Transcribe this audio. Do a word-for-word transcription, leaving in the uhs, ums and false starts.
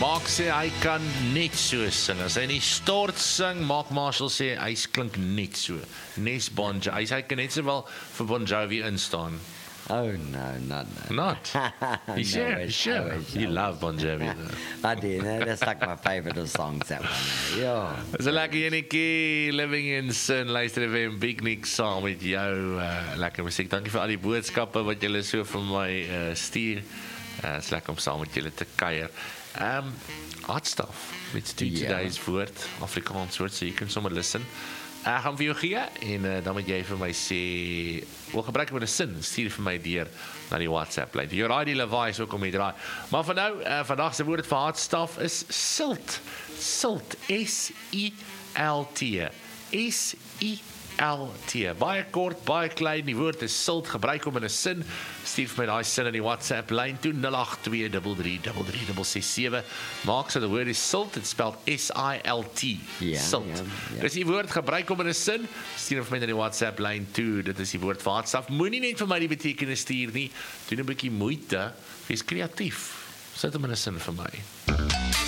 Mark sê hy kan net so sing. As hy nie stort sing, Mark Marshall sê hy klink net so. Nes Bon Jovi. Hy sê hy kan net so wel vir Bon Jovi instaan. Oh no, not no. Not? You No, sure? it's- Sure. oh, it's- You love Bon Jovi though. I do. No, that's like my favorite of songs. That one. Yeah. Dis 'n lekker enetjie, Living in Sin, luister weer 'n Big Nick saam met jou, uh, lekker musiek. Dankie vir al die boodskappe wat julle so vir my uh, stuur. Uh, is lekker om saam met julle te kuier. Um, hot stuff. Let's do Yeah. today's woord, Afrikaans woord, so you can sommer listen. Ek gaan vir jou gee en uh, dan moet jy vir my sê, wil gebruik met 'n sin, stuur vir my deur na die WhatsApp lyn. Jou radio Levi is ook om hier draai. Maar vir nou, uh, vandag se woord vir hot stuff is silt. Silt, S I L T. S I L T. Baie kort, baie klein, die woord is silt, gebruik hom in 'n sin. Stuur vir my daai sin in die WhatsApp lyn toe nul agt twee drie drie drie drie ses ses sewe. Maak so die woord is silt, dit spel S I L T. Ja, Silt. ja, ja. Dis die woord, gebruik hom in 'n sin. Stuur vir my na die WhatsApp lyn toe. Dit is die woord vir hot stuff. Moenie net vir my die betekenis stuur nie. Doen 'n bietjie moeite. Wees kreatief. Sit hom in 'n sin vir my.